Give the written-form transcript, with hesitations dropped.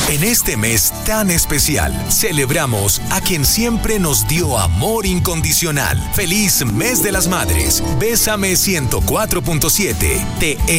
En este mes tan especial, celebramos a quien siempre nos dio amor incondicional. ¡Feliz Mes de las Madres! Bésame 104.7. Te